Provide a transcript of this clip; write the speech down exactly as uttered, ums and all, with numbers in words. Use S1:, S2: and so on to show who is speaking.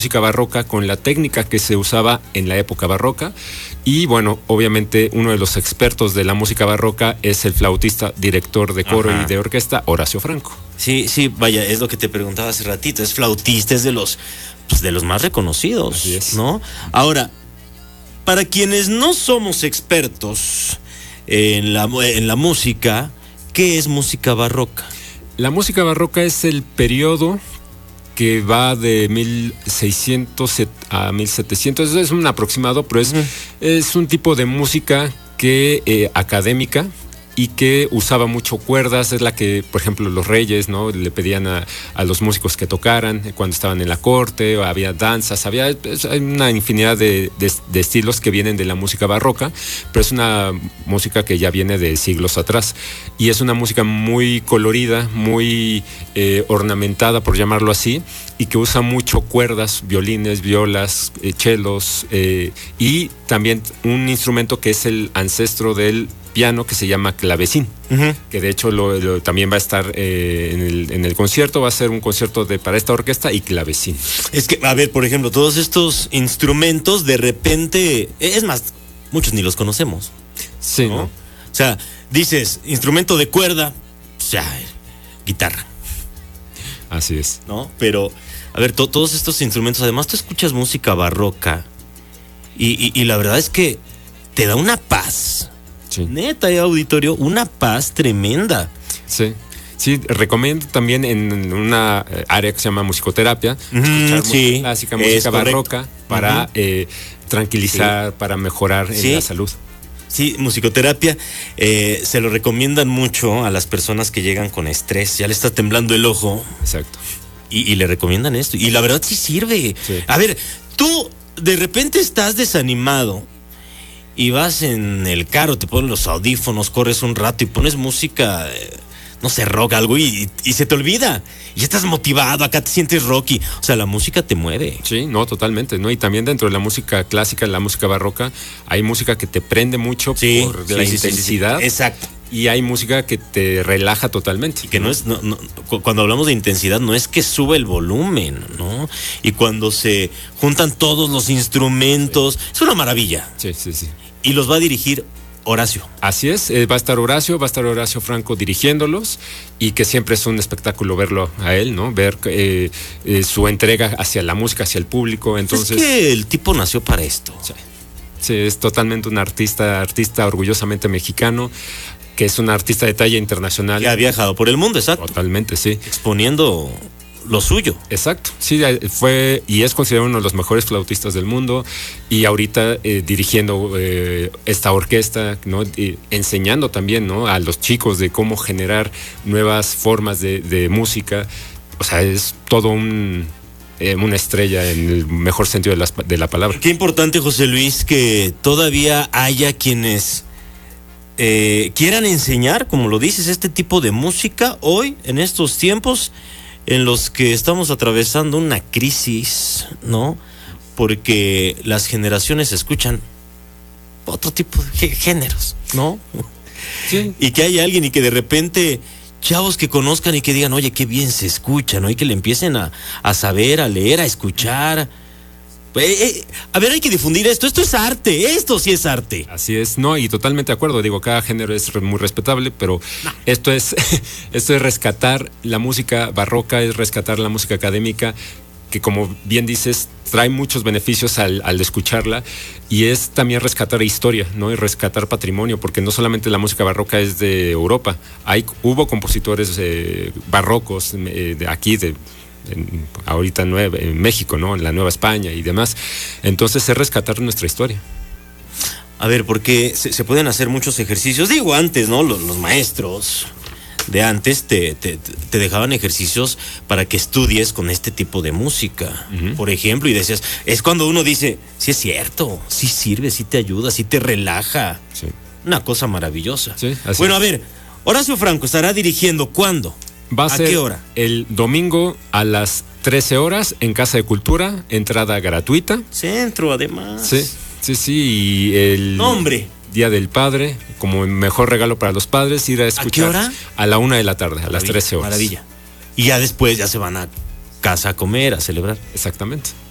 S1: música barroca con la técnica que se usaba en la época barroca. Y bueno, obviamente uno de los expertos de la música barroca es el flautista, director de coro Ajá. y de orquesta, Horacio Franco.
S2: Sí, sí, vaya, es lo que te preguntaba hace ratito, es flautista, es de los, pues, de los más reconocidos, Así es. ¿no? Ahora, para quienes no somos expertos en la, en la música, ¿qué es música barroca?
S1: La música barroca es el periodo que va de mil seiscientos a mil setecientos, es un aproximado, pero es, uh-huh. es un tipo de música que eh, académica y que usaba mucho cuerdas, es la que, por ejemplo, los reyes, ¿no? Le pedían a, a los músicos que tocaran cuando estaban en la corte, o había danzas, había es, hay una infinidad de, de, de estilos que vienen de la música barroca, pero es una música que ya viene de siglos atrás, y es una música muy colorida, muy eh, ornamentada, por llamarlo así, y que usa mucho cuerdas, violines, violas, eh, chelos, eh, y también un instrumento que es el ancestro del piano, que se llama clavecín, uh-huh. que de hecho lo, lo, también va a estar eh, en, el, en el concierto, va a ser un concierto de, para esta orquesta y clavecín.
S2: Es que, a ver, por ejemplo, todos estos instrumentos de repente, es más, muchos ni los conocemos.
S1: Sí, ¿no? ¿no?
S2: O sea, dices, instrumento de cuerda, o sea, guitarra.
S1: Así es.
S2: ¿No? Pero, a ver, to, todos estos instrumentos, además tú escuchas música barroca y, y, y la verdad es que te da una paz. Sí. Neta, auditorio, una paz tremenda.
S1: Sí, sí, recomiendo también en una área que se llama musicoterapia,
S2: uh-huh,
S1: escuchar
S2: sí,
S1: música clásica, música barroca, para uh-huh. eh, tranquilizar, sí. para mejorar en
S2: sí.
S1: la salud.
S2: Sí, musicoterapia, eh, se lo recomiendan mucho a las personas que llegan con estrés, ya le está temblando el ojo.
S1: Exacto.
S2: Y, y le recomiendan esto, y la verdad sí sirve.
S1: Sí.
S2: A ver, tú de repente estás desanimado, y vas en el carro, te pones los audífonos, corres un rato y pones música, eh, no sé, rock, algo, y, y, y se te olvida. Y estás motivado, acá te sientes rocky. O sea, la música te mueve.
S1: Sí, no, totalmente, ¿no? Y también dentro de la música clásica, la música barroca, hay música que te prende mucho
S2: sí,
S1: por
S2: sí,
S1: la
S2: sí,
S1: intensidad.
S2: Sí, sí. Exacto.
S1: Y hay música que te relaja totalmente.
S2: Y que no es, no, no, cuando hablamos de intensidad, no es que sube el volumen, ¿no? Y cuando se juntan todos los instrumentos, sí. es una maravilla.
S1: Sí, sí, sí.
S2: Y los va a dirigir Horacio.
S1: Así es, eh, va a estar Horacio, va a estar Horacio Franco dirigiéndolos, y que siempre es un espectáculo verlo a él, ¿no? Ver eh, eh, su entrega hacia la música, hacia el público. Entonces,
S2: es que el tipo nació para esto.
S1: Sí, sí, es totalmente un artista, artista orgullosamente mexicano, que es un artista de talla internacional.
S2: Que ha viajado por el mundo, exacto.
S1: Totalmente, sí.
S2: Exponiendo lo suyo.
S1: Exacto, sí, fue y es considerado uno de los mejores flautistas del mundo, y ahorita eh, dirigiendo eh, esta orquesta, ¿no? Y enseñando también, ¿no? A los chicos de cómo generar nuevas formas de, de música. O sea, es todo un... Eh, una estrella en el mejor sentido de la, de la palabra.
S2: Qué importante, José Luis, que todavía haya quienes eh, quieran enseñar, como lo dices, este tipo de música hoy, en estos tiempos en los que estamos atravesando una crisis, ¿no? Porque las generaciones escuchan otro tipo de géneros, ¿no?
S1: Sí.
S2: Y que haya alguien y que de repente chavos que conozcan y que digan, oye, qué bien se escucha, ¿no? Y que le empiecen a, a saber, a leer, a escuchar. Eh, eh, a ver, hay que difundir esto, esto es arte, esto sí es arte.
S1: Así es, no, y totalmente de acuerdo, digo, cada género es muy respetable, pero no. esto es esto es rescatar la música barroca, es rescatar la música académica, que como bien dices, trae muchos beneficios al, al escucharla, y es también rescatar historia, ¿no? Y rescatar patrimonio, porque no solamente la música barroca es de Europa, hay, hubo compositores eh, barrocos eh, de aquí, de En, ahorita nueva, en México, ¿no? En la Nueva España y demás. Entonces es rescatar nuestra historia.
S2: A ver, porque se, se pueden hacer muchos ejercicios. Digo, antes, ¿no? Los, los maestros de antes te, te, te dejaban ejercicios para que estudies con este tipo de música. Uh-huh. Por ejemplo, y decías, es cuando uno dice, sí es cierto, sí sirve, sí te ayuda, sí te relaja.
S1: Sí.
S2: Una cosa maravillosa.
S1: Sí, así
S2: bueno,
S1: es.
S2: A ver, Horacio Franco estará dirigiendo ¿cuándo?
S1: Va a,
S2: ¿A
S1: ser
S2: qué hora?
S1: El domingo a las trece horas en Casa de Cultura, entrada gratuita.
S2: Centro, además.
S1: Sí, sí, sí. Y el
S2: ¡Nombre!
S1: Día del Padre, como mejor regalo para los padres, ir a escuchar. ¿A qué hora? A la una de la tarde, a las trece horas.
S2: Maravilla. Y ya después ya se van a casa a comer, a celebrar.
S1: Exactamente.